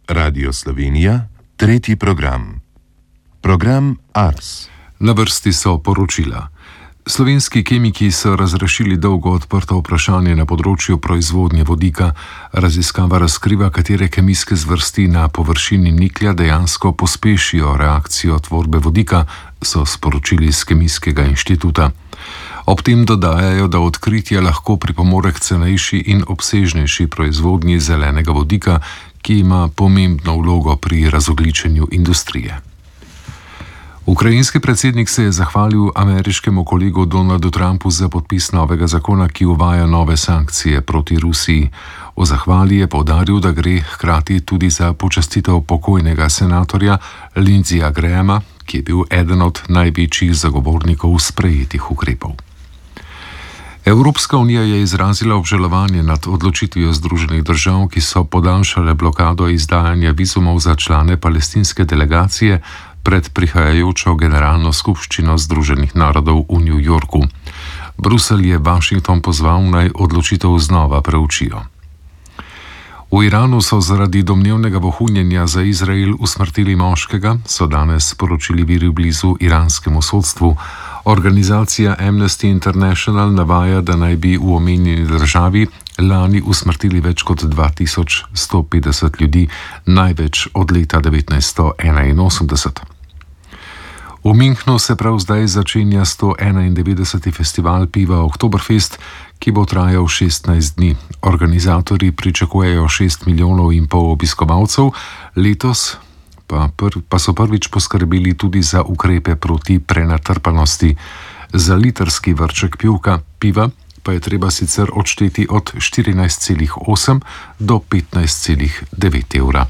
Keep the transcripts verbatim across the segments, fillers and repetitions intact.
Radio Slovenija, tretji program. Program Ars. Na vrsti so poročila. Slovenski kemiki so razrešili dolgo odprto vprašanje na področju proizvodnje vodika. Raziskava razkriva, katere kemijske zvrsti na površini niklja dejansko pospešijo reakcijo tvorbe vodika, so sporočili z Kemijskega inštituta. Ob tem dodajajo, da odkritje lahko pripomore k cenejši in obsežnejši proizvodnji zelenega vodika, ki ima pomembno vlogo pri razogljičenju industrije. Ukrajinski predsednik se je zahvalil ameriškemu kolegu Donaldu Trumpu za podpis novega zakona, ki uvaja nove sankcije proti Rusiji. O zahvali je poudaril, da gre hkrati tudi za počastitev pokojnega senatorja Lindseyja Grahama, ki je bil eden od največjih zagovornikov sprejetih ukrepov. Evropska unija je izrazila obžalovanje nad odločitvijo Združenih držav, ki so podaljšale blokado izdajanja vizumov za člane palestinske delegacije pred prihajajočo generalno skupščino Združenih narodov v New Yorku. Bruselj je Washington pozval, naj odločitev znova preučijo. V Iranu so zaradi domnevnega vohunjenja za Izrael usmrtili moškega, so danes sporočili viri blizu iranskemu sodstvu. Organizacija Amnesty International navaja, da naj bi v omenjeni državi lani usmrtili več kot dva tisoč sto petdeset ljudi, največ od leta devetnajststo enainosemdeset. V Münchnu se prav zdaj začenja sto enaindevetdeseti festival piva Oktoberfest, ki bo trajal šestnajst dni. Organizatorji pričakujejo šest milijonov in pol obiskovalcev, letos pa, pr, pa so prvič poskrbeli tudi za ukrepe proti prenatrpanosti. Za litrski vrček pivka piva pa je treba sicer odšteti od štirinajst celih osem do petnajst celih devet evra.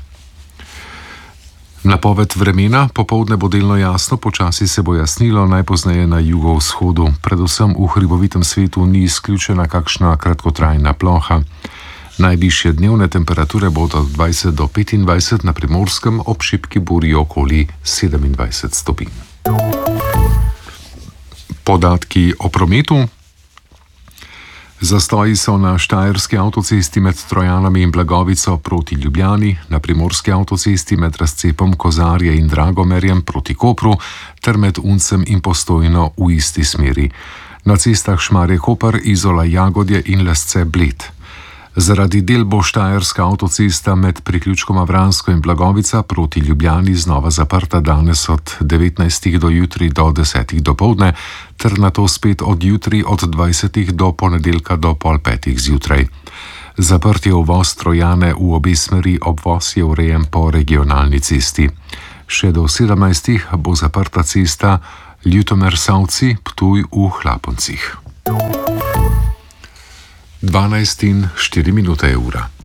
Napoved vremena: popoldne bo delno jasno, počasi se bo jasnilo, najpozneje na jugovzhodu. Predvsem v hribovitem svetu ni izključena kakšna kratkotrajna ploha. Najvišje dnevne temperature bodo od dvajset do petindvajset, na Primorskem ob šibki burji okoli sedemindvajset stopinj. Podatki o prometu. Zastoji so na štajerski avtocesti med Trojanami in Blagovico proti Ljubljani, na primorski avtocesti med razcepom Kozarje in Dragomerjem proti Kopru ter med Uncem in Postojno v isti smeri. Na cestah Šmarje-Koper, Izola-Jagodje in Lesce-Bled. Zaradi del bo štajerska avtocesta med priključkoma Vransko in Blagovica proti Ljubljani znova zaprta danes od devetnajstih do jutri do desetih dopoldne, ter nato spet od jutri od dvajsetih do ponedeljka do pol petih zjutraj. Zaprt je uvoz Trojane v obe smeri, obvoz je urejen po regionalni cesti. Še do sedemnajstih bo zaprta cesta Ljutomer-Savci, Ptuj v Hlaponcih. dvanajst in štiri minute ura.